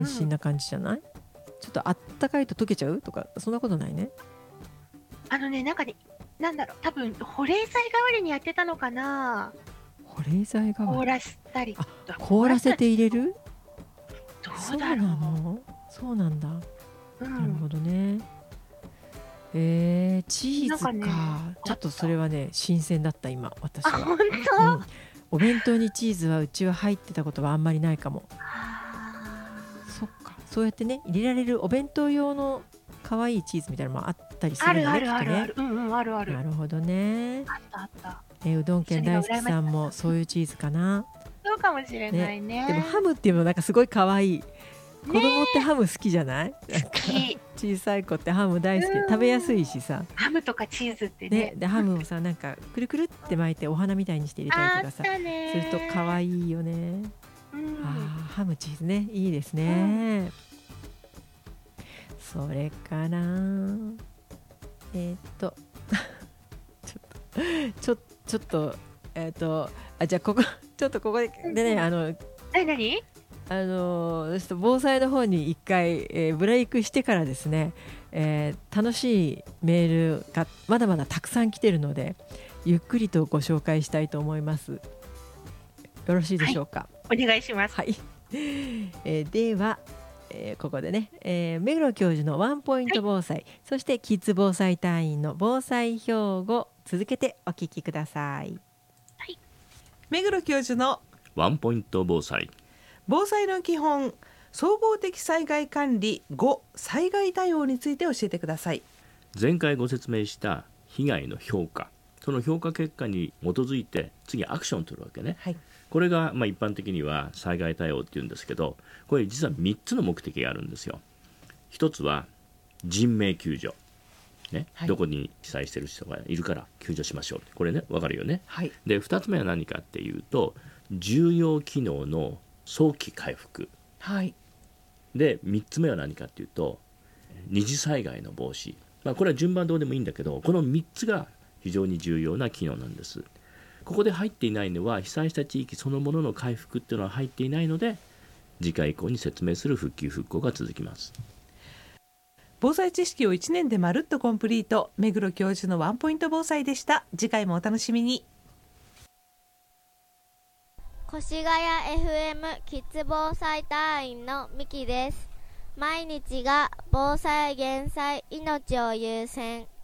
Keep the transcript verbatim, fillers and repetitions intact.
不審な感じじゃない？ちょっとあったかいと溶けちゃうとか、そんなことないね。 あのね、なんかね、なんだろう、多分保冷剤代わりにやってたのかな。 保冷剤代わり。 凍らせたり。 あ、凍らせて入れる？ どそううだろう。 なの？そうなんだ。 うなるほん。 どね。えー、チーズか。 なんかね、 ちょっとそれはね、新鮮だった今、私あ、 は。 本う当？ ん。お弁当にチーズはうちは入ってたことはあんまりないかも。 あそっか。そうやってね、入れられるお弁当用の可愛いチーズみたいなのもあったりするんだね、 ーあるあるきっとね。 あるある。うんうん、あるある。 なるほどね。 あったあった。 えーうどん県大好きさんもそういうチーズかな。 そうかもしれないね。 でもハムっていうのなんかすごい可愛い。子供ってハム好きじゃない？なんか好き。 小さい子ってハム大好きでうん食べやすいしさ。 ハムとかチーズってね、 ね。 でハムをさなんかくるくるって巻いてお花みたいにして入れたりあっとかさたねすると可愛いよね。 うんあーハムチーズねいいですね。それからえーっとちょっとちょちょっとえーっとあじゃあここちょっとここででねあのなになに？ あのーちょっと防災の方に一回、えーブレイクしてからですね、えー楽しいメールがまだまだたくさん来てるのでゆっくりとご紹介したいと思います。よろしいでしょうか？ お願いします。 はい、えーでは、えーここでね、えー目黒教授のワンポイント防災、そしてキッズ防災隊員の防災標語続けてお聞きください。 目黒教授のワンポイント防災。 防災の基本、総合的災害管理ご災害対応について教えてください。 前回ご説明した被害の評価、その評価結果に基づいて次アクションを取るわけね。 はい、 これがまあ一般的には災害対応っていうんですけど、これ実はみっつの目的があるんですよ。一つは人命救助、ねはいどこに被災している人がいるから救助しましょう、これね分かるよね。 はい、 でふたつめは何かっていうと重要機能の早期回復はい、 で、みっつめは何かっていうと二次災害の防止、まあ、これは順番どうでもいいんだけどこのみっつが非常に重要な機能なんです。ここで入っていないのは被災した地域そのものの回復っていうのは入っていないので次回以降に説明する復旧復興が続きます。 防災知識をいちねんでまるっとコンプリート、目黒教授のワンポイント防災でした。次回もお楽しみに。 越谷 エフエム キッズ防災隊員のミキです。毎日が防災減災命を優先。